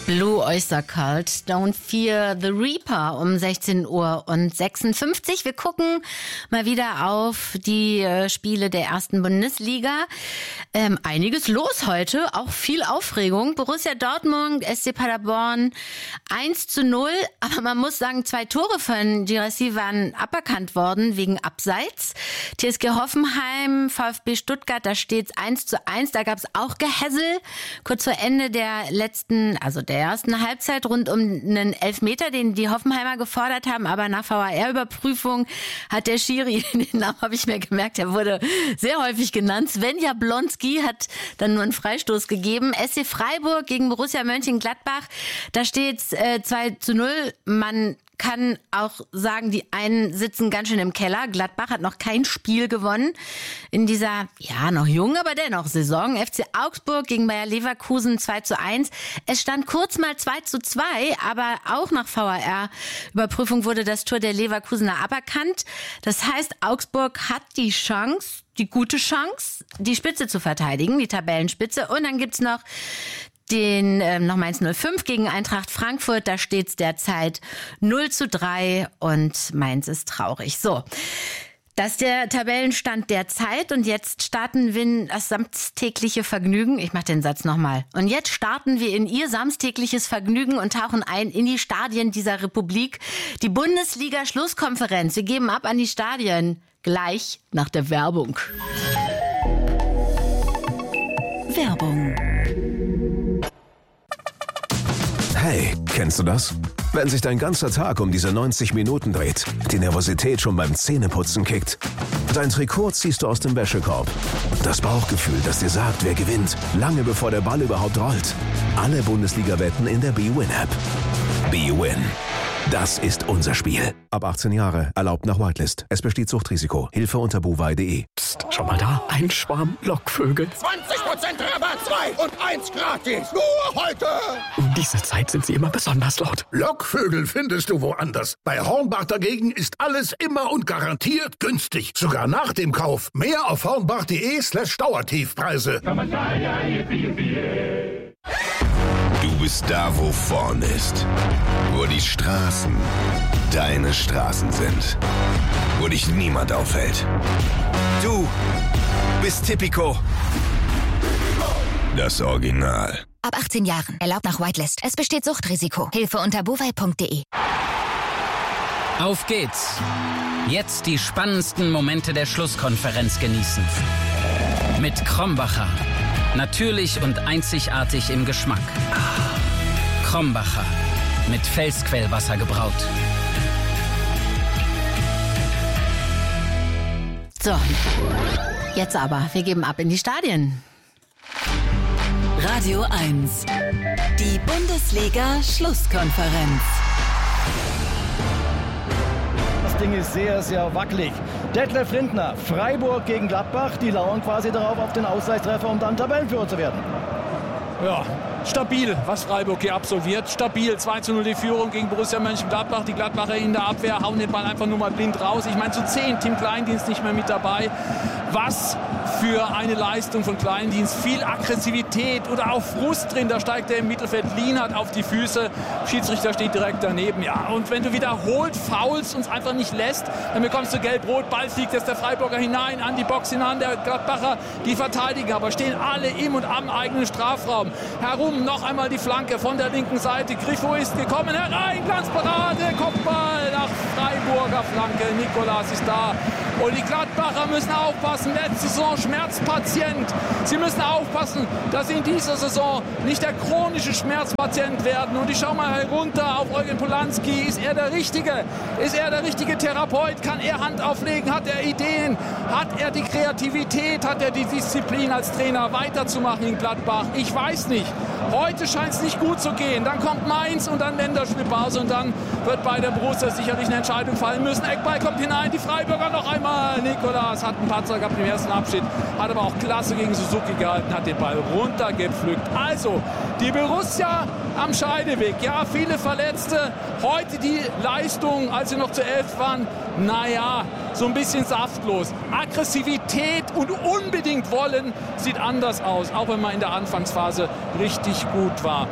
Blue Oyster Cult, Don't Fear the Reaper um 16:56 Uhr. Wir gucken mal wieder auf die Spiele der ersten Bundesliga. Einiges los heute, auch viel Aufregung. Borussia Dortmund, SC Paderborn 1:0. Aber man muss sagen, 2 Tore von Girassi waren aberkannt worden wegen Abseits. TSG Hoffenheim, VfB Stuttgart, da steht's 1:1. Da gab's auch Gehässel. Kurz vor Ende der ersten Halbzeit rund um einen Elfmeter, den die Hoffenheimer gefordert haben, aber nach VAR-Überprüfung hat der Schiri, den Namen habe ich mir gemerkt, der wurde sehr häufig genannt, Sven Jablonski hat dann nur einen Freistoß gegeben. SC Freiburg gegen Borussia Mönchengladbach, da steht's 2:0. Man kann auch sagen, die einen sitzen ganz schön im Keller. Gladbach hat noch kein Spiel gewonnen in dieser, noch jungen, aber dennoch Saison. FC Augsburg gegen Bayer Leverkusen 2:1. Es stand kurz mal 2:2, aber auch nach VAR-Überprüfung wurde das Tor der Leverkusener aberkannt. Das heißt, Augsburg hat die gute Chance, die Spitze zu verteidigen, die Tabellenspitze. Und dann gibt's noch noch Mainz 05 gegen Eintracht Frankfurt, da steht's derzeit 0:3 und Mainz ist traurig. So, das ist der Tabellenstand derzeit und jetzt starten wir in das samstägliche Vergnügen. Ich mache den Satz nochmal. Und jetzt starten wir in Ihr samstägliches Vergnügen und tauchen ein in die Stadien dieser Republik. Die Bundesliga-Schlusskonferenz. Wir geben ab an die Stadien gleich nach der Werbung. Werbung. Hey, kennst du das? Wenn sich dein ganzer Tag um diese 90 Minuten dreht, die Nervosität schon beim Zähneputzen kickt. Dein Trikot ziehst du aus dem Wäschekorb. Das Bauchgefühl, das dir sagt, wer gewinnt, lange bevor der Ball überhaupt rollt. Alle Bundesliga-Wetten in der BWin-App. BWin. Das ist unser Spiel. Ab 18 Jahre, erlaubt nach Whitelist. Es besteht Suchtrisiko. Hilfe unter buwei.de. Psst, schau mal da. Ein Schwarm Lockvögel. 20% Rabatt, 2 und 1 gratis. Nur heute. Um diese Zeit sind sie immer besonders laut. Lockvögel findest du woanders. Bei Hornbach dagegen ist alles immer und garantiert günstig. Sogar nach dem Kauf. Mehr auf hornbach.de/Dauertiefpreise. Du bist da, wo vorne ist. Wo die Straßen deine Straßen sind. Wo dich niemand aufhält. Du bist Tipico. Das Original. Ab 18 Jahren. Erlaubt nach Whitelist. Es besteht Suchtrisiko. Hilfe unter buwei.de. Auf geht's. Jetzt die spannendsten Momente der Schlusskonferenz genießen. Mit Krombacher. Natürlich und einzigartig im Geschmack. Krombacher. Mit Felsquellwasser gebraut. So, jetzt aber, wir geben ab in die Stadien. Radio 1. Die Bundesliga-Schlusskonferenz. Das Ding ist sehr, sehr wackelig. Detlef Lindner, Freiburg gegen Gladbach, die lauern quasi darauf auf den Ausgleichstreffer, um dann Tabellenführer zu werden. Ja, stabil, was Freiburg hier absolviert. Stabil, 2:0 die Führung gegen Borussia Mönchengladbach. Die Gladbacher in der Abwehr hauen den Ball einfach nur mal blind raus. Ich meine, zu 10, Tim Kleindienst nicht mehr mit dabei. Was für eine Leistung von Kleindienst. Viel Aggressivität oder auch Frust drin. Da steigt er im Mittelfeld Lienhardt auf die Füße. Schiedsrichter steht direkt daneben. Ja, und wenn du wiederholt faulst, uns einfach nicht lässt, dann bekommst du gelb-rot. Ball fliegt jetzt der Freiburger hinein, an die Box hinein. Der Gladbacher, die verteidigen, aber stehen alle im und am eigenen Strafraum. Herum noch einmal die Flanke von der linken Seite. Griffo ist gekommen herein. Glanzparade, Kopfball nach Freiburger Flanke. Nikolas ist da. Und die Gladbacher müssen aufpassen. Letzte Saison Schmerzpatient. Sie müssen aufpassen, dass sie in dieser Saison nicht der chronische Schmerzpatient werden. Und ich schaue mal herunter auf Eugen Polanski. Ist er der Richtige? Ist er der richtige Therapeut? Kann er Hand auflegen? Hat er Ideen? Hat er die Kreativität? Hat er die Disziplin als Trainer weiterzumachen in Gladbach? Ich weiß nicht. Heute scheint es nicht gut zu gehen. Dann kommt Mainz und dann Länderspielpause und dann wird bei der Borussia sicherlich eine Entscheidung fallen müssen. Eckball kommt hinein, die Freiburger noch einmal. Nikolas hat einen Patzer gehabt im ersten Abschnitt, hat aber auch klasse gegen Suzuki gehalten, hat den Ball runtergepflückt. Also, die Borussia am Scheideweg. Ja, viele Verletzte. Heute die Leistung, als sie noch zu 11 waren, naja, so ein bisschen saftlos. Aggressivität und unbedingt wollen sieht anders aus, auch wenn man in der Anfangsphase richtig gut war.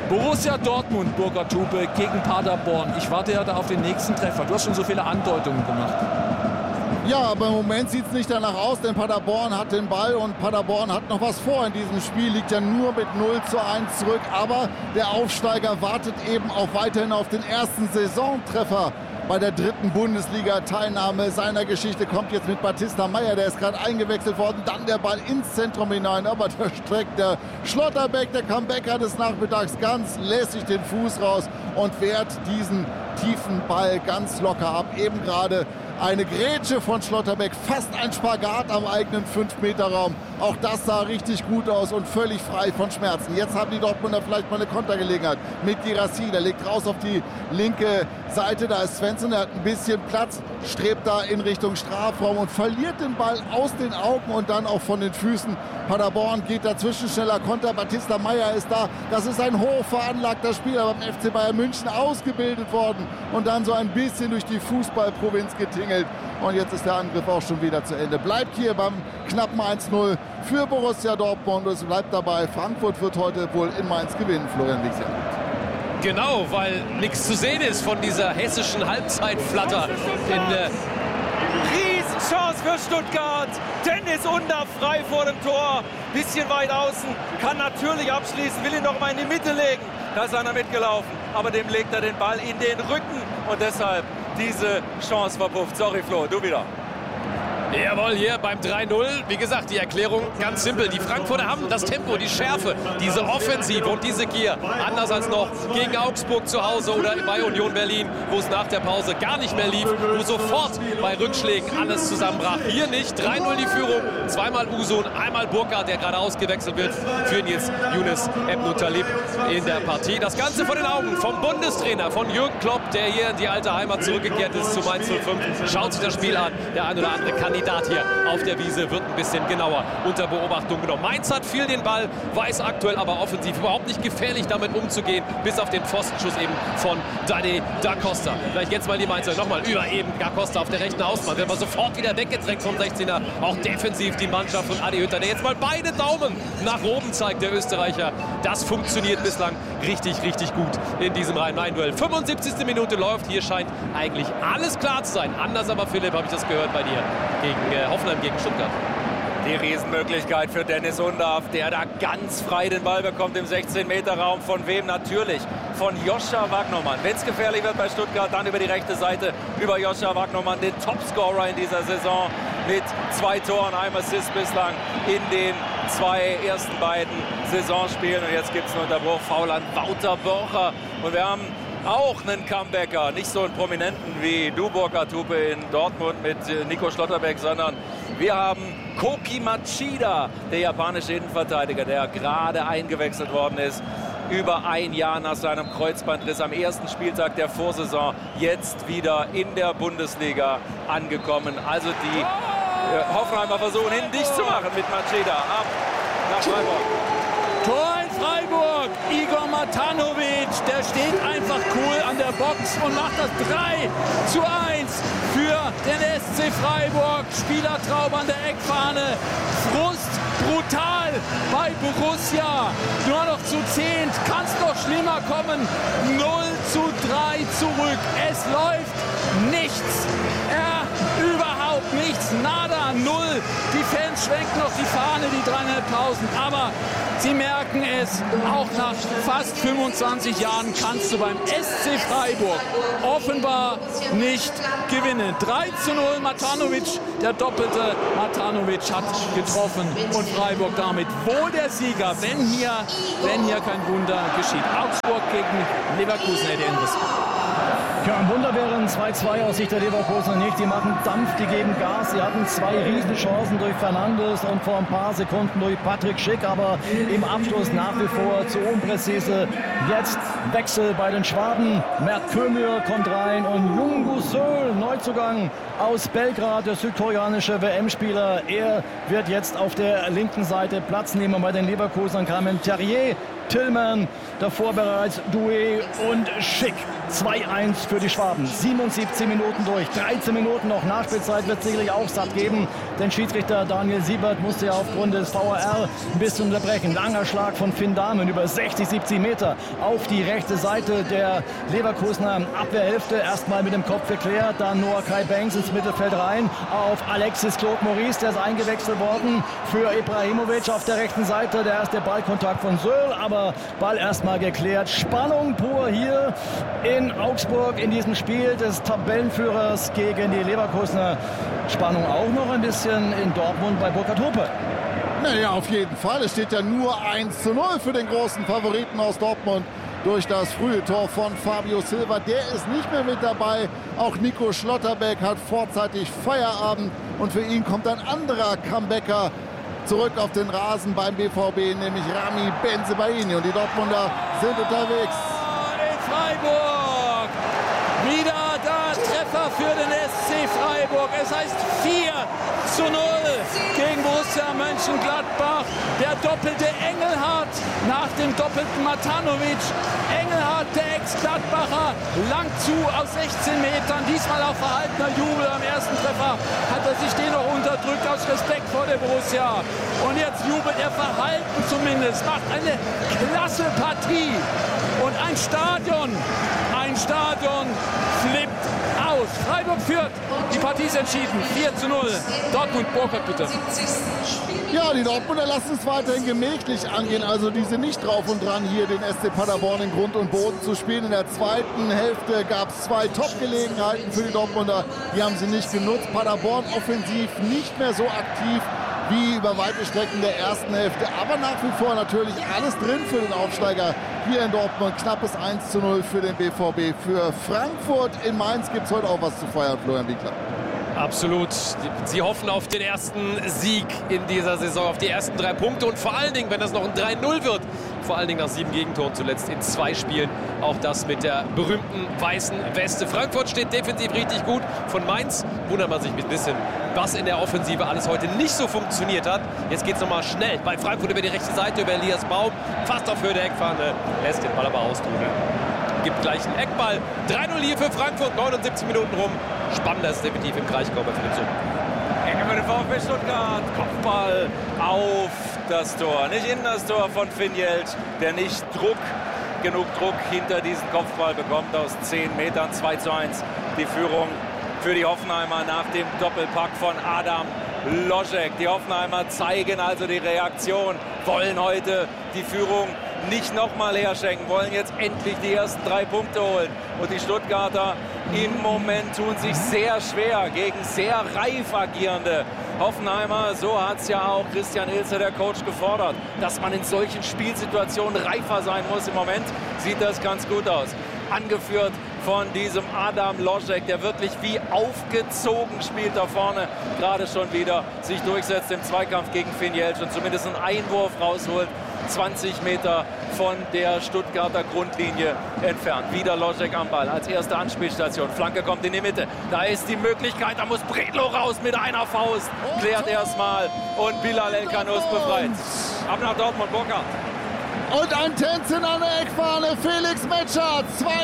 Borussia Dortmund, Burkhard Hupe gegen Paderborn. Ich warte ja da auf den nächsten Treffer. Du hast schon so viele Andeutungen gemacht. Ja, aber im Moment sieht es nicht danach aus, denn Paderborn hat den Ball und Paderborn hat noch was vor in diesem Spiel, liegt ja nur mit 0:1 zurück. Aber der Aufsteiger wartet eben auch weiterhin auf den ersten Saisontreffer bei der 3. Bundesliga-Teilnahme seiner Geschichte. Kommt jetzt mit Batista Meyer, der ist gerade eingewechselt worden. Dann der Ball ins Zentrum hinein, aber da streckt der Schlotterbeck, der Comebacker des Nachmittags, ganz lässig den Fuß raus und wehrt diesen tiefen Ball ganz locker ab. Eben gerade eine Grätsche von Schlotterbeck, fast ein Spagat am eigenen 5-Meter-Raum. Auch das sah richtig gut aus und völlig frei von Schmerzen. Jetzt haben die Dortmunder vielleicht mal eine Kontergelegenheit mit Girassi. Der legt raus auf die linke Seite. Da ist Svensson, der hat ein bisschen Platz, strebt da in Richtung Strafraum und verliert den Ball aus den Augen und dann auch von den Füßen. Paderborn geht dazwischen, schneller Konter. Batista Meyer ist da. Das ist ein hoch veranlagter Spieler beim FC Bayern München, ausgebildet worden und dann so ein bisschen durch die Fußballprovinz getingelt. Und jetzt ist der Angriff auch schon wieder zu Ende. Bleibt hier beim knappen 1:0 für Borussia Dortmund. Es bleibt dabei, Frankfurt wird heute wohl in Mainz gewinnen, Florian Wiesja. Genau, weil nichts zu sehen ist von dieser hessischen Halbzeitflatter. Riesenchance für Stuttgart. Dennis Undaff frei vor dem Tor. Bisschen weit außen. Kann natürlich abschließen. Will ihn noch mal in die Mitte legen. Da ist einer mitgelaufen. Aber dem legt er den Ball in den Rücken. Und deshalb diese Chance verpufft. Sorry Flo, du wieder. Jawohl, hier beim 3:0. Wie gesagt, die Erklärung ganz simpel. Die Frankfurter haben das Tempo, die Schärfe, diese Offensive und diese Gier. Anders als noch gegen Augsburg zu Hause oder bei Union Berlin, wo es nach der Pause gar nicht mehr lief, wo sofort bei Rückschlägen alles zusammenbrach. Hier nicht. 3:0 die Führung. Zweimal Usun, einmal Burkhardt, der gerade ausgewechselt wird, führen jetzt Younes Ebnou-Talib in der Partie. Das Ganze vor den Augen vom Bundestrainer, von Jürgen Klopp, der hier in die alte Heimat zurückgekehrt ist zu Mainz 05. Schaut sich das Spiel an. Der ein oder andere Kandidat hier auf der Wiese wird ein bisschen genauer unter Beobachtung genommen. Mainz hat viel den Ball, weiß aktuell aber offensiv überhaupt nicht gefährlich damit umzugehen, bis auf den Pfostenschuss eben von Dani da Costa. Vielleicht jetzt mal die Mainzer nochmal über eben da Costa auf der rechten Außenbahn. Wird aber sofort wieder weggedrängt vom 16er. Auch defensiv die Mannschaft von Adi Hütter, der jetzt mal beide Daumen nach oben zeigt, der Österreicher. Das funktioniert bislang richtig, richtig gut in diesem Rhein-Main-Duell. 75. Minute läuft. Hier scheint eigentlich alles klar zu sein. Anders aber, Philipp, habe ich das gehört bei dir. Gegen Hoffenheim gegen Stuttgart. Die Riesenmöglichkeit für Dennis Undaff, der da ganz frei den Ball bekommt im 16-Meter-Raum. Von wem? Natürlich von Joscha Wagnermann. Wenn es gefährlich wird bei Stuttgart, dann über die rechte Seite über Joscha Wagnermann, den Topscorer in dieser Saison mit 2 Toren, einem Assist bislang in den 2 ersten beiden Saisonspielen. Und jetzt gibt es einen Unterbruch, Foul an Wouter Borcher. Und wir haben auch einen Comebacker, nicht so einen Prominenten wie du, Burkhard Hupe, in Dortmund mit Nico Schlotterbeck, sondern wir haben Koki Machida, der japanische Innenverteidiger, der gerade eingewechselt worden ist, über ein Jahr nach seinem Kreuzbandriss am ersten Spieltag der Vorsaison, jetzt wieder in der Bundesliga angekommen. Also die Hoffenheimer versuchen, ihn dicht zu machen mit Machida. Ab nach Freiburg. Tor in Freiburg, Igor Matanovic, der steht einfach cool an der Box und macht das 3:1 für den SC Freiburg. Spielertraum an der Eckfahne, Frust brutal bei Borussia, nur noch zu 10, kann es noch schlimmer kommen, 0:3 zurück, es läuft nichts, überhaupt nichts, nada, 0, die Fans schwenken noch die Fahne, die 3.500, aber sie merken es, auch nach fast 25 Jahren kannst du beim SC Freiburg offenbar nicht gewinnen. 3:0, Matanovic, der doppelte Matanovic hat getroffen und Freiburg damit wohl der Sieger, wenn hier kein Wunder geschieht. Augsburg gegen Leverkusen, Eddie Endres. Ja, ein Wunder wären 2:2 aus Sicht der Leverkusener nicht. Die machen Dampf, die geben Gas. Sie hatten 2 Riesenchancen durch Fernandes und vor ein paar Sekunden durch Patrick Schick. Aber im Abschluss nach wie vor zu unpräzise. Jetzt Wechsel bei den Schwaben. Mert Kömür kommt rein und Lungu Söl, Neuzugang aus Belgrad, der südkoreanische WM-Spieler. Er wird jetzt auf der linken Seite Platz nehmen. Bei den Leverkusenern kamen Terrier Tillman, davor bereits Doué und Schick. 2-1 für die Schwaben. 77 Minuten durch. 13 Minuten noch Nachspielzeit wird sicherlich auch satt geben. Denn Schiedsrichter Daniel Siebert musste ja aufgrund des VAR ein bisschen unterbrechen. Langer Schlag von Finn Dahmen über 60, 70 Meter auf die rechte Seite der Leverkusener Abwehrhälfte. Erstmal mit dem Kopf geklärt, dann Noah Kai Banks ins Mittelfeld rein auf Alexis Claude Maurice. Der ist eingewechselt worden für Ibrahimovic auf der rechten Seite. Der erste Ballkontakt von Söhl, aber Ball erstmal geklärt. Spannung pur hier in Augsburg in diesem Spiel des Tabellenführers gegen die Leverkusener. Spannung auch noch ein bisschen in Dortmund bei Burkhard Hupe. Naja, auf jeden Fall. Es steht ja nur 1:0 für den großen Favoriten aus Dortmund durch das frühe Tor von Fabio Silva. Der ist nicht mehr mit dabei. Auch Nico Schlotterbeck hat vorzeitig Feierabend und für ihn kommt ein anderer Comebacker zurück auf den Rasen beim BVB, nämlich Rami Bensebaini. Und die Dortmunder sind unterwegs. In Freiburg. Wieder da Treffer für den SC Freiburg. Es heißt 4:0 gegen Borussia Mönchengladbach. Der doppelte Engelhardt nach dem doppelten Matanovic. Engelhardt, der Ex-Gladbacher, langt zu aus 16 Metern. Diesmal auch verhaltener Jubel am ersten Treffer. Hat er sich den noch unterdrückt aus Respekt vor der Borussia. Und jetzt jubelt er verhalten zumindest. Macht eine klasse Partie. Und ein Stadion flippt aus. Freiburg führt. Die Partie ist entschieden. 4:0. Dortmund, Burkhard, bitte. Ja, die Dortmunder lassen es weiterhin gemächlich angehen. Also die sind nicht drauf und dran, hier den SC Paderborn in Grund und Boden zu spielen. In der zweiten Hälfte gab es 2 Top-Gelegenheiten für die Dortmunder. Die haben sie nicht genutzt. Paderborn offensiv nicht mehr so aktiv wie über weite Strecken der ersten Hälfte. Aber nach wie vor natürlich alles drin für den Aufsteiger hier in Dortmund. Knappes 1:0 für den BVB. Für Frankfurt in Mainz gibt es heute auch was zu feiern, Florian Winkler. Absolut. Sie hoffen auf den ersten Sieg in dieser Saison, auf die ersten 3 Punkte und vor allen Dingen, wenn das noch ein 3:0 wird, vor allen Dingen nach 7 Gegentoren zuletzt in 2 Spielen. Auch das mit der berühmten weißen Weste. Frankfurt steht defensiv richtig gut. Von Mainz wundert man sich ein bisschen, was in der Offensive alles heute nicht so funktioniert hat. Jetzt geht es nochmal schnell bei Frankfurt über die rechte Seite, über Elias Baum. Fast auf Höhe der Eckfahne, lässt den Ball aber austrudeln. Gibt gleich einen Eckball. 3:0 hier für Frankfurt, 79 Minuten rum. Spannender ist definitiv im Kraichgau-Ball für den Zug. Ecke für den VfB Stuttgart. Kopfball auf das Tor. Nicht in das Tor von Finn Jeltsch, der nicht genug Druck hinter diesen Kopfball bekommt aus 10 Metern. 2:1 die Führung für die Hoffenheimer nach dem Doppelpack von Adam Loschek. Die Hoffenheimer zeigen also die Reaktion, wollen heute die Führung nicht nochmal herschenken, wollen jetzt endlich die ersten 3 Punkte holen. Und die Stuttgarter im Moment tun sich sehr schwer gegen sehr reif agierende Hoffenheimer. So hat es ja auch Christian Ilzer, der Coach, gefordert, dass man in solchen Spielsituationen reifer sein muss. Im Moment sieht das ganz gut aus. Angeführt von diesem Adam Loschek, der wirklich wie aufgezogen spielt da vorne. Gerade schon wieder sich durchsetzt im Zweikampf gegen Finn Jeltsch und zumindest einen Einwurf rausholt. 20 Meter von der Stuttgarter Grundlinie entfernt. Wieder Loschek am Ball als erste Anspielstation. Flanke kommt in die Mitte. Da ist die Möglichkeit, da muss Bredlo raus mit einer Faust. Klärt erstmal und Bilal El-Khanous befreit. Ab nach Dortmund, Burkhard. Und ein Tänzen an der Eckfahne, Felix Metscher,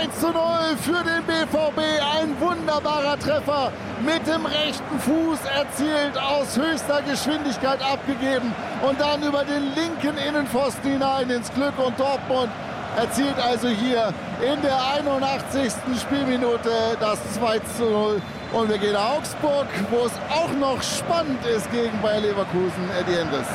2:0 für den BVB. Ein wunderbarer Treffer mit dem rechten Fuß erzielt, aus höchster Geschwindigkeit abgegeben und dann über den linken Innenpfosten hinein ins Glück. Und Dortmund erzielt also hier in der 81. Spielminute das 2:0. Und wir gehen nach Augsburg, wo es auch noch spannend ist gegen Bayer Leverkusen. Eddie Endres.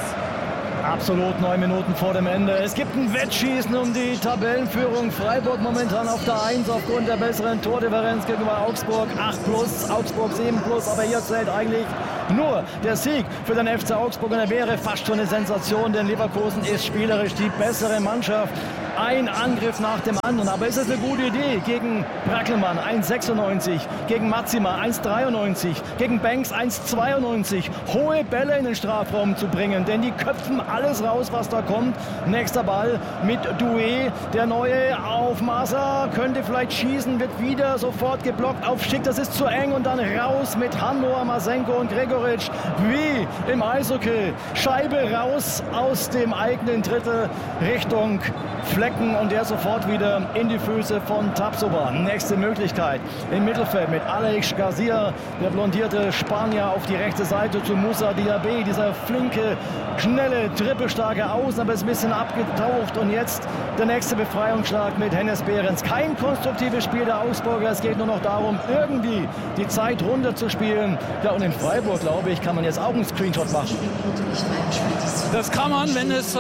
Absolut 9 Minuten vor dem Ende. Es gibt ein Wettschießen um die Tabellenführung. Freiburg momentan auf der 1 aufgrund der besseren Tordifferenz gegenüber Augsburg. 8+, Augsburg 7+. Aber hier zählt eigentlich nur der Sieg für den FC Augsburg. Und er wäre fast schon eine Sensation, denn Leverkusen ist spielerisch die bessere Mannschaft. Ein Angriff nach dem anderen. Aber ist das eine gute Idee? Gegen Brackelmann 1,96, gegen Matzima 1,93, gegen Banks 1,92. Hohe Bälle in den Strafraum zu bringen, denn die köpfen alles raus, was da kommt. Nächster Ball mit Doué. Der Neue auf Masa, könnte vielleicht schießen, wird wieder sofort geblockt auf Schick. Das ist zu eng und dann raus mit Handor, Masenko und Gregoritsch. Wie im Eishockey. Scheibe raus aus dem eigenen Drittel Richtung Flecken und der sofort wieder in die Füße von Tapsoba. Nächste Möglichkeit im Mittelfeld mit Alex Garcia, der blondierte Spanier auf die rechte Seite zu Moussa Diaby. Dieser flinke, schnelle, trippelstarke Außen, aber ist ein bisschen abgetaucht. Und jetzt der nächste Befreiungsschlag mit Hennes Behrens. Kein konstruktives Spiel der Augsburger. Es geht nur noch darum, irgendwie die Zeit runterzuspielen. Ja, und in Freiburg, glaube ich, kann man jetzt auch einen Screenshot machen. Das kann man, wenn es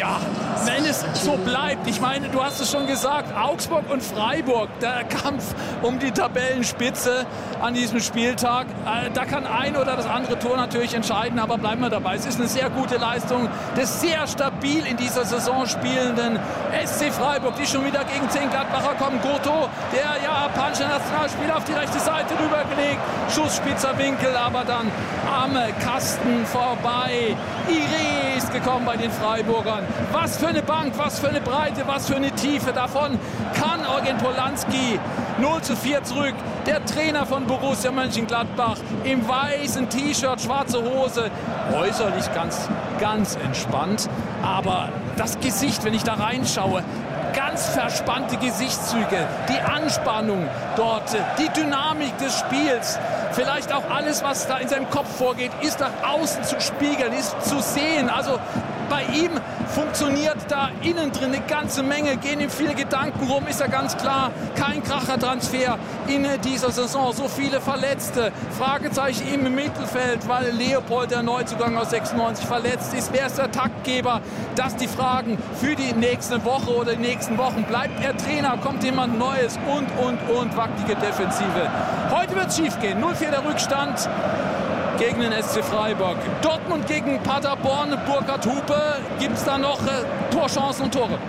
so bleibt. Ich meine, du hast es schon gesagt, Augsburg und Freiburg, der Kampf um die Tabellenspitze an diesem Spieltag. Da kann ein oder das andere Tor natürlich entscheiden, aber bleiben wir dabei. Es ist eine sehr gute Leistung des sehr stabil in dieser Saison spielenden SC Freiburg, die schon wieder gegen 10 Gladbacher kommen. Goto, der japanische Nationalspieler, auf die rechte Seite rübergelegt. Schuss spitzer Winkel, aber dann am Kasten vorbei. Iré ist gekommen bei den Freiburgern. Was für eine Bank, was für eine Breite, was für eine Tiefe. Davon kann Eugen Polanski 0:4 zurück. Der Trainer von Borussia Mönchengladbach im weißen T-Shirt, schwarze Hose. Äußerlich ganz entspannt. Aber das Gesicht, wenn ich da reinschaue, ganz verspannte Gesichtszüge, die Anspannung dort, die Dynamik des Spiels, vielleicht auch alles, was da in seinem Kopf vorgeht, ist nach außen zu spiegeln, ist zu sehen. Also bei ihm funktioniert da innen drin eine ganze Menge, gehen ihm viele Gedanken rum, ist ja ganz klar. Kein Krachertransfer in dieser Saison, so viele Verletzte, Fragezeichen im Mittelfeld, weil Leopold, der Neuzugang aus 96, verletzt ist. Wer ist der Taktgeber? Das die Fragen für die nächste Woche oder die nächsten Wochen. Bleibt er Trainer? Kommt jemand Neues? Und wackelige Defensive. Heute wird es schief gehen. 0:4 der Rückstand gegen den SC Freiburg. Dortmund gegen Paderborn, Burkhard Hupe. Gibt es da noch Torchancen und Tore?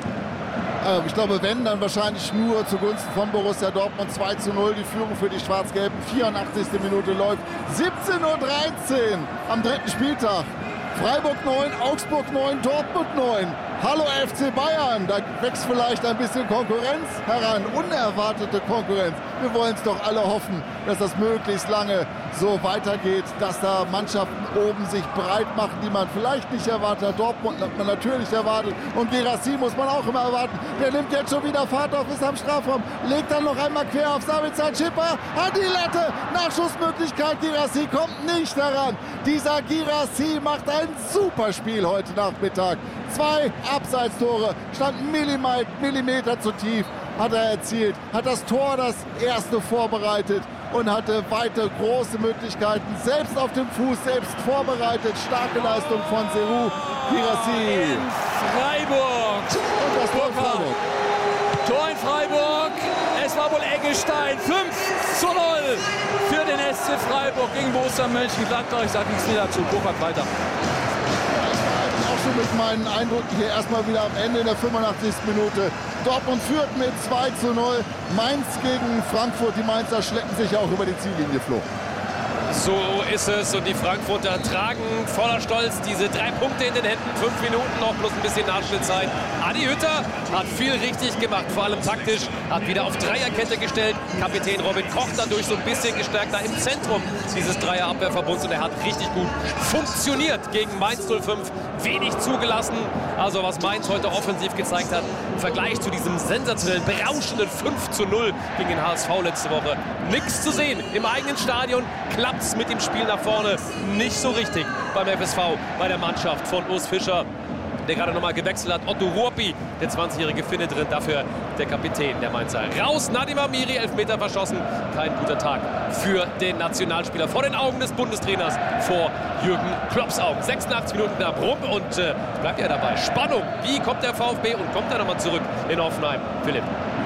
Ich glaube, wenn, dann wahrscheinlich nur zugunsten von Borussia Dortmund. 2:0 die Führung für die Schwarz-Gelben. 84. Minute läuft. 17:13 Uhr am dritten Spieltag. Freiburg 9, Augsburg 9, Dortmund 9. Hallo FC Bayern, da wächst vielleicht ein bisschen Konkurrenz heran, unerwartete Konkurrenz. Wir wollen es doch alle hoffen, dass das möglichst lange so weitergeht, dass da Mannschaften oben sich breit machen, die man vielleicht nicht erwartet hat. Dortmund hat man natürlich erwartet und Guirassy muss man auch immer erwarten. Der nimmt jetzt schon wieder Fahrt auf, ist am Strafraum, legt dann noch einmal quer auf Sabitzer, Schipper an die Latte, Nachschussmöglichkeit, Guirassy kommt nicht heran. Dieser Guirassy macht ein super Spiel heute Nachmittag. 2 Abseitstore, standen Millimeter zu tief, hat er erzielt, hat das Tor, das erste, vorbereitet und hatte weitere große Möglichkeiten, selbst auf dem Fuß, selbst vorbereitet. Starke Leistung von Serhou Guirassy. In Freiburg. Und das Tor in Freiburg. Tor in Freiburg. Es war wohl Eggestein. 5:0 für den SC Freiburg gegen Borussia Mönchengladbach. Ich sage nichts mehr dazu. Burkhard weiter. Mit meinen Eindrücken hier erstmal wieder am Ende in der 85. Minute. Dortmund führt mit 2:0. Mainz gegen Frankfurt. Die Mainzer schleppen sich auch über die Ziellinie, Flo. So ist es und die Frankfurter tragen voller Stolz diese 3 Punkte in den Händen. 5 Minuten noch plus ein bisschen Nachspielzeit. Adi Hütter hat viel richtig gemacht, vor allem taktisch. Hat wieder auf Dreierkette gestellt. Kapitän Robin Koch dadurch so ein bisschen gestärkter im Zentrum dieses Dreierabwehrverbunds. Und er hat richtig gut funktioniert gegen Mainz 05. Wenig zugelassen. Also was Mainz heute offensiv gezeigt hat, im Vergleich zu diesem sensationellen, berauschenden 5:0 gegen den HSV letzte Woche. Nichts zu sehen im eigenen Stadion. Klappt es mit dem Spiel nach vorne nicht so richtig beim FSV, bei der Mannschaft von Urs Fischer, der gerade nochmal gewechselt hat. Otto Ruopi, der 20-jährige Finne drin, dafür der Kapitän der Mainzer. Raus, Nadim Amiri, Elfmeter verschossen. Kein guter Tag für den Nationalspieler vor den Augen des Bundestrainers, vor Jürgen Klopps Augen. 86 Minuten knapp rum und bleibt er dabei. Spannung, wie kommt der VfB und kommt er nochmal zurück in Hoffenheim? Philipp.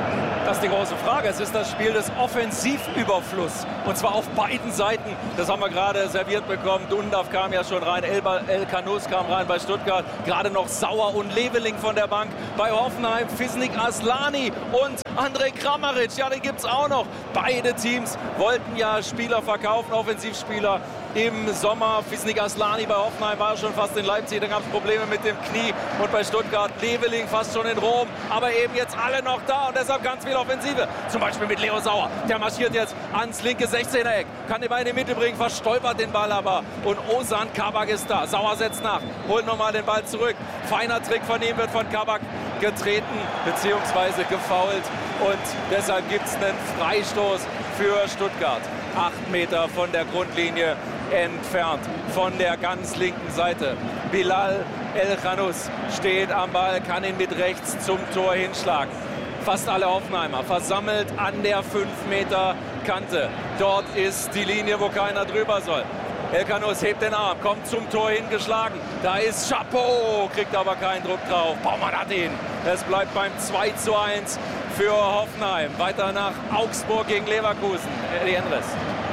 Das ist die große Frage. Es ist das Spiel des Offensivüberflusses. Und zwar auf beiden Seiten. Das haben wir gerade serviert bekommen. Dundaf kam ja schon rein. El Kanous kam rein bei Stuttgart. Gerade noch Sauer und Leveling von der Bank. Bei Hoffenheim Fisnik Aslani und Andrej Kramaric. Ja, den gibt es auch noch. Beide Teams wollten ja Spieler verkaufen, Offensivspieler. Im Sommer Fisnik Aslani bei Hoffenheim war schon fast in Leipzig. Dann gab es Probleme mit dem Knie. Und bei Stuttgart Leveling fast schon in Rom. Aber eben jetzt alle noch da und deshalb ganz viel Offensive. Zum Beispiel mit Leo Sauer. Der marschiert jetzt ans linke 16er-Eck. Kann den Ball in die Mitte bringen, verstolpert den Ball aber. Und Ozan Kabak ist da. Sauer setzt nach. Holt nochmal den Ball zurück. Feiner Trick von ihm, wird von Kabak getreten bzw. gefoult. Und deshalb gibt es einen Freistoß für Stuttgart. 8 Meter von der Grundlinie entfernt, von der ganz linken Seite. Bilal El Kanous steht am Ball, kann ihn mit rechts zum Tor hinschlagen. Fast alle Hoffenheimer versammelt an der 5 Meter Kante. Dort ist die Linie, wo keiner drüber soll. El Kanous hebt den Arm, kommt zum Tor hingeschlagen. Da ist Chapeau, kriegt aber keinen Druck drauf. Baumann hat ihn. Es bleibt beim 2:1 für Hoffenheim. Weiter nach Augsburg gegen Leverkusen. Eddie Endres.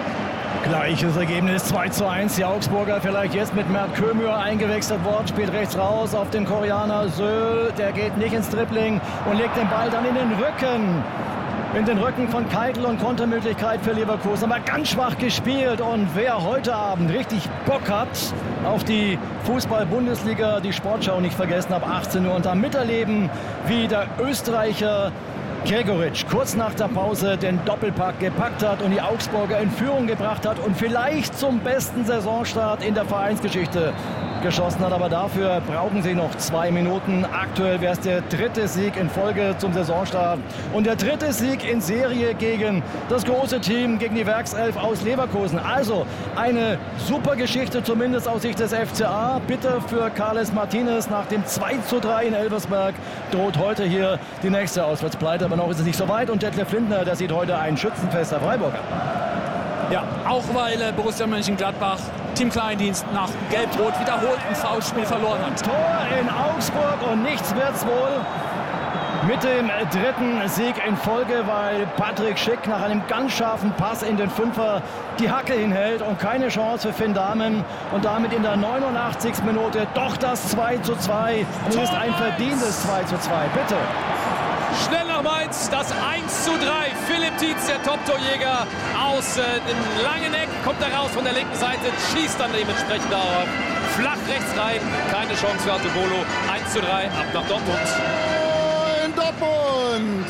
Gleiches Ergebnis, 2:1. Die Augsburger vielleicht jetzt mit Mert Kömür eingewechselt worden, spielt rechts raus auf den Koreaner Söhl. Der geht nicht ins Dribbling und legt den Ball dann in den Rücken. In den Rücken von Keitel und Kontermöglichkeit für Leverkusen. Aber ganz schwach gespielt. Und wer heute Abend richtig Bock hat auf die Fußball-Bundesliga, die Sportschau nicht vergessen, ab 18 Uhr und am Miterleben, wie der Österreicher Gregoritsch kurz nach der Pause den Doppelpack gepackt hat und die Augsburger in Führung gebracht hat und vielleicht zum besten Saisonstart in der Vereinsgeschichte geschossen hat. Aber dafür brauchen sie noch 2 Minuten. Aktuell wäre es der 3. Sieg in Folge zum Saisonstart und der 3. Sieg in Serie gegen das große Team, gegen die Werkself aus Leverkusen. Also eine super Geschichte, zumindest aus Sicht des FCA. Bitter für Carles Martinez. Nach dem 2:3 in Elversberg droht heute hier die nächste Auswärtspleite. Aber noch ist es nicht so weit. Und Detlef Lindner, der sieht heute ein Schützenfest der Freiburger. Ja, auch weil Borussia Mönchengladbach Tim Kleindienst nach Gelb-Rot wiederholt ein Foulspiel verloren hat. Tor in Augsburg und nichts wird's wohl mit dem 3. Sieg in Folge, weil Patrick Schick nach einem ganz scharfen Pass in den Fünfer die Hacke hinhält und keine Chance für Finn Dahmen. Und damit in der 89. Minute doch das 2:2. Und es ist ein verdientes 2:2. Bitte. Schnell nach Mainz, das 1:3. Philipp Tietz, der Top-Torjäger aus dem langen Eck, kommt da raus von der linken Seite, schießt dann dementsprechend darauf. Flach rechts rein, keine Chance für Artebolo. 1:3, ab nach Dortmund. In Dortmund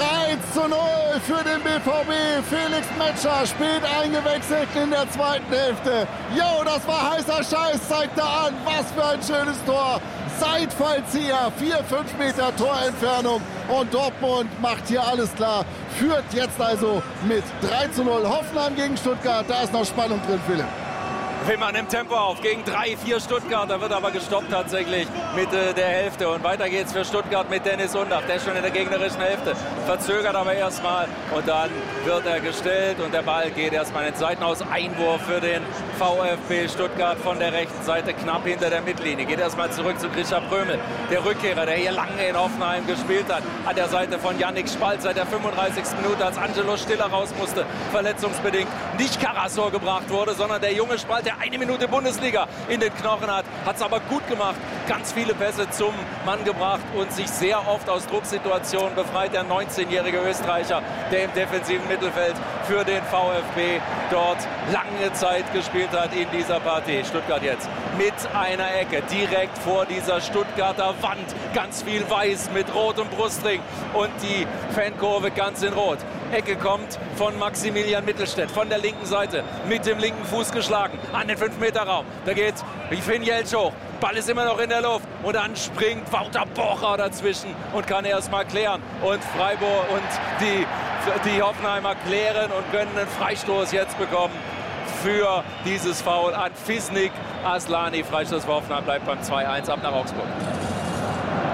3:0 für den BVB. Felix Metscher spielt eingewechselt in der zweiten Hälfte. Jo, das war heißer Scheiß, zeigt er an. Was für ein schönes Tor. Seitfallzieher, 4-5 Meter Torentfernung. Und Dortmund macht hier alles klar. Führt jetzt also mit 3:0. Hoffenheim gegen Stuttgart. Da ist noch Spannung drin, Philipp. Wimmer nimmt Tempo auf gegen 3-4 Stuttgart. Da wird aber gestoppt tatsächlich Mitte der Hälfte. Und weiter geht's für Stuttgart mit Dennis Undaff. Der ist schon in der gegnerischen Hälfte. Verzögert aber erstmal. Und dann wird er gestellt. Und der Ball geht erstmal in den Seitenaus. Einwurf für den VfB Stuttgart von der rechten Seite knapp hinter der Mittellinie. Geht erstmal zurück zu Grisha Prömel. Der Rückkehrer, der hier lange in Hoffenheim gespielt hat. An der Seite von Yannick Spalt seit der 35. Minute, als Angelo Stiller raus musste. Verletzungsbedingt. Nicht Karasor gebracht wurde, sondern der junge Spalt, der 1 Minute Bundesliga in den Knochen hat. Hat es aber gut gemacht. Ganz viele Pässe zum Mann gebracht und sich sehr oft aus Drucksituationen befreit. Der 19-jährige Österreicher, der im defensiven Mittelfeld für den VfB dort lange Zeit gespielt hat in dieser Partie. Stuttgart jetzt mit einer Ecke direkt vor dieser Stuttgarter Wand. Ganz viel Weiß mit rotem Brustring und die Fankurve ganz in Rot. Ecke kommt von Maximilian Mittelstädt von der linken Seite mit dem linken Fuß geschlagen an den 5-Meter-Raum. Da geht Finn Jeltsch hoch. Ball ist immer noch in der Luft und dann springt Wouter Bocher dazwischen und kann erst mal klären. Und Freiburg und die Hoffenheimer klären und können einen Freistoß jetzt bekommen für dieses Foul an Fisnik Aslani. Freistoß für Hoffenheim bleibt beim 2:1 ab nach Augsburg.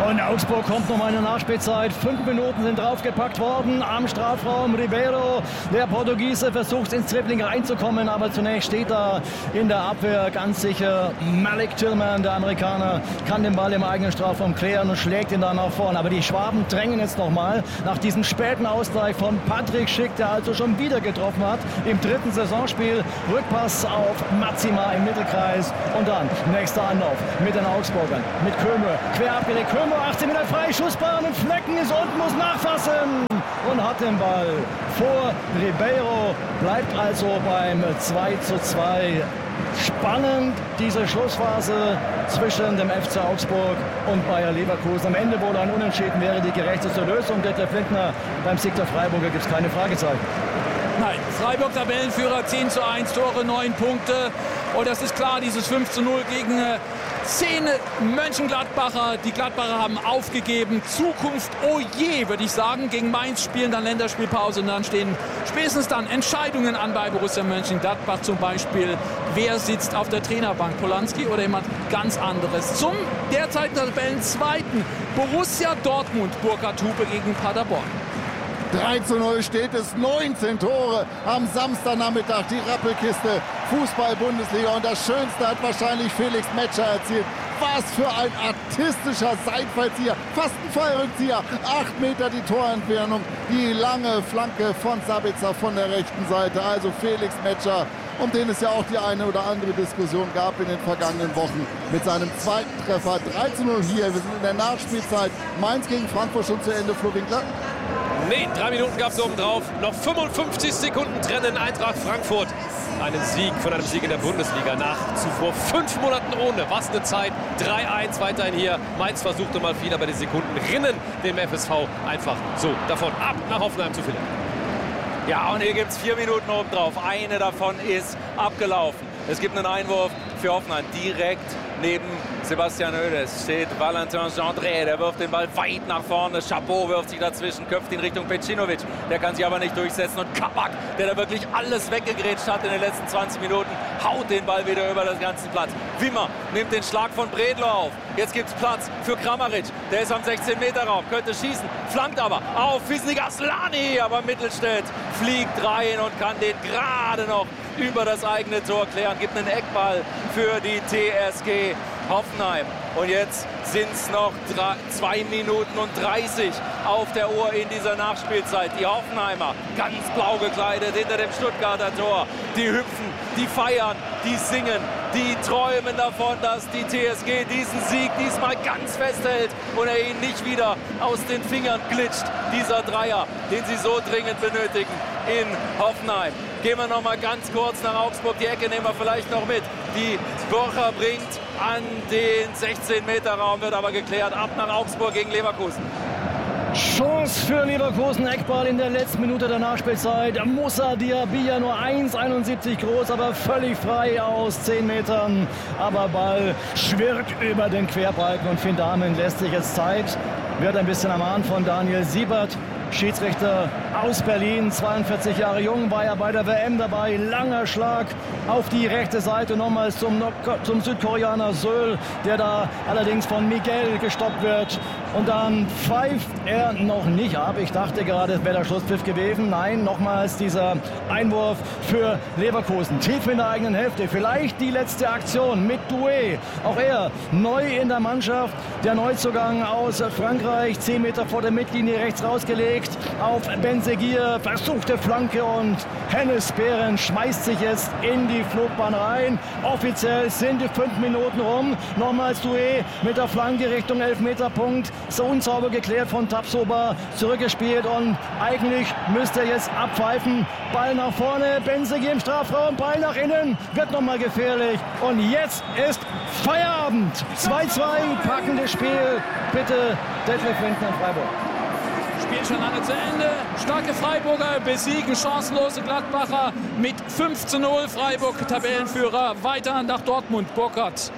Und Augsburg kommt nochmal in der Nachspielzeit. 5 Minuten sind draufgepackt worden am Strafraum. Ribeiro, der Portugiese, versucht ins Dribbling reinzukommen, aber zunächst steht da in der Abwehr ganz sicher Malik Tillman, der Amerikaner, kann den Ball im eigenen Strafraum klären und schlägt ihn dann nach vorne. Aber die Schwaben drängen jetzt nochmal nach diesem späten Ausgleich von Patrick Schick, der also schon wieder getroffen hat im 3. Saisonspiel. Rückpass auf Matsima im Mittelkreis und dann nächster Anlauf mit den Augsburgern, mit Köhme, quer abgelegt. Köhme, 18 Meter frei, Schussbahn und Flecken ist unten, muss nachfassen und hat den Ball vor Ribeiro, bleibt also beim 2:2. Spannend diese Schlussphase zwischen dem FC Augsburg und Bayer Leverkusen. Am Ende wohl ein Unentschieden wäre die gerechteste Lösung. Detlef Lindner, beim Sieg der Freiburger gibt es keine Fragezeichen. Nein, Freiburg Tabellenführer, 10:1 Tore, 9 Punkte. Und das ist klar, dieses 5:0 gegen 10 Mönchengladbacher. Die Gladbacher haben aufgegeben. Zukunft, oh je, würde ich sagen. Gegen Mainz spielen dann Länderspielpause und dann stehen spätestens dann Entscheidungen an bei Borussia Mönchengladbach. Zum Beispiel, wer sitzt auf der Trainerbank, Polanski oder jemand ganz anderes. Zum derzeit Tabellenzweiten Borussia Dortmund, Burkhard Hupe gegen Paderborn. 3:0 steht es, 19 Tore am Samstagnachmittag, die Rappelkiste, Fußball-Bundesliga. Und das Schönste hat wahrscheinlich Felix Metscher erzielt. Was für ein artistischer Seitfallzieher, fast ein Fallrückzieher. 8 Meter die Torentfernung, die lange Flanke von Sabitzer von der rechten Seite. Also Felix Metscher, um den es ja auch die eine oder andere Diskussion gab in den vergangenen Wochen, mit seinem zweiten Treffer. 3:0 hier, wir sind in der Nachspielzeit. Mainz gegen Frankfurt schon zu Ende, Flo Winkler. Nee, 3 Minuten gab es oben drauf. Noch 55 Sekunden trennen Eintracht Frankfurt. Einen Sieg von einem Sieg in der Bundesliga nach zuvor 5 Monaten ohne. Was eine Zeit. 3:1 weiterhin hier. Mainz versuchte mal viel, aber die Sekunden rinnen dem FSV einfach so davon ab nach Hoffenheim zu finden. Ja, und hier gibt es 4 Minuten oben drauf. Eine davon ist abgelaufen. Es gibt einen Einwurf für Hoffenheim. Direkt neben Sebastian Hoeneß steht Valentin Gendré. Der wirft den Ball weit nach vorne. Chapeau wirft sich dazwischen, köpft ihn Richtung Pecinovic. Der kann sich aber nicht durchsetzen. Und Kabak, der da wirklich alles weggegrätscht hat in den letzten 20 Minuten, haut den Ball wieder über den ganzen Platz. Wimmer nimmt den Schlag von Bredlo auf. Jetzt gibt es Platz für Kramaric. Der ist am 16-Meter-Raum, könnte schießen, flankt aber auf Fisnik Aslani. Aber Mittelstädt fliegt rein und kann den gerade noch über das eigene Tor klären. Gibt einen Eckball für die TSG Hoffenheim. Und jetzt sind es noch 2 Minuten und 30 auf der Uhr in dieser Nachspielzeit. Die Hoffenheimer, ganz blau gekleidet hinter dem Stuttgarter Tor. Die hüpfen, die feiern, die singen, die träumen davon, dass die TSG diesen Sieg diesmal ganz festhält und er ihnen nicht wieder aus den Fingern glitscht. Dieser Dreier, den sie so dringend benötigen in Hoffenheim. Gehen wir noch mal ganz kurz nach Augsburg. Die Ecke nehmen wir vielleicht noch mit. Die Borcher bringt an den 16-Meter-Raum, wird aber geklärt. Ab nach Augsburg gegen Leverkusen. Chance für Leverkusen, Eckball in der letzten Minute der Nachspielzeit. Moussa Diaby, nur 1,71 groß, aber völlig frei aus 10 Metern. Aber Ball schwirrt über den Querbalken und Finn Dahmen lässt sich jetzt Zeit. Wird ein bisschen ermahnt von Daniel Siebert. Schiedsrichter aus Berlin, 42 Jahre jung, war ja bei der WM dabei. Langer Schlag auf die rechte Seite, nochmals zum Südkoreaner Söhl, der da allerdings von Miguel gestoppt wird. Und dann pfeift er noch nicht ab. Ich dachte gerade, es wäre der Schlusspfiff gewesen. Nein, nochmals dieser Einwurf für Leverkusen. Tief in der eigenen Hälfte. Vielleicht die letzte Aktion mit Doué. Auch er neu in der Mannschaft. Der Neuzugang aus Frankreich. 10 Meter vor der Mittellinie rechts rausgelegt. Auf Benzeguir, versuchte Flanke und Hennes Behren schmeißt sich jetzt in die Flugbahn rein. Offiziell sind die 5 Minuten rum. Nochmals Doué mit der Flanke Richtung Elfmeterpunkt. So unsauber geklärt von Tapsoba, zurückgespielt und eigentlich müsste er jetzt abpfeifen. Ball nach vorne, Benzeguir im Strafraum, Ball nach innen, wird nochmal gefährlich. Und jetzt ist Feierabend. 2:2, packendes Spiel. Bitte Detlef Lindner in Freiburg. Spiel schon lange zu Ende. Starke Freiburger besiegen chancenlose Gladbacher mit 5:0. Freiburg Tabellenführer. Weiter nach Dortmund. Burkhardt.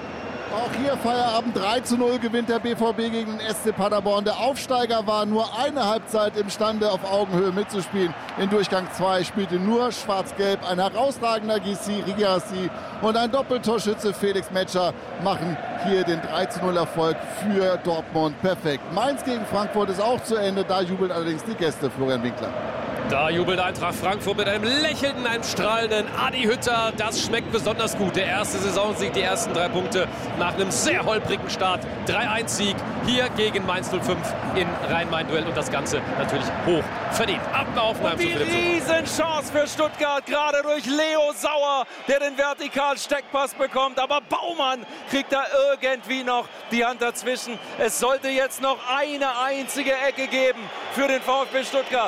Auch hier Feierabend. 3:0 gewinnt der BVB gegen den SC Paderborn. Der Aufsteiger war nur eine Halbzeit imstande, auf Augenhöhe mitzuspielen. In Durchgang 2 spielte nur Schwarz-Gelb. Ein herausragender Girassi und ein Doppeltorschütze Felix Metscher machen hier den 3:0-Erfolg für Dortmund perfekt. Mainz gegen Frankfurt ist auch zu Ende. Da jubeln allerdings die Gäste, Florian Winkler. Da jubelt Eintracht Frankfurt mit einem lächelnden, einem strahlenden Adi Hütter. Das schmeckt besonders gut. Der erste Saisonsieg, die ersten 3 Punkte nach einem sehr holprigen Start. 3-1-Sieg hier gegen Mainz 05 in Rhein-Main-Duell und das Ganze natürlich hoch verdient. Ab nach Hoffenheim. Die Riesenchance für Stuttgart, gerade durch Leo Sauer, der den vertikalen Steckpass bekommt. Aber Baumann kriegt da irgendwie noch die Hand dazwischen. Es sollte jetzt noch eine einzige Ecke geben für den VfB Stuttgart.